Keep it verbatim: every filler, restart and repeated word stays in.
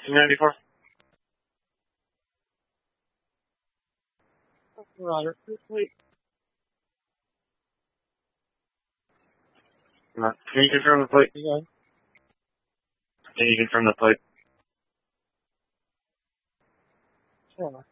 two ninety-four. Roger. Wait. Uh, Can you confirm the plate? Yeah. Can you confirm the plate? Sure.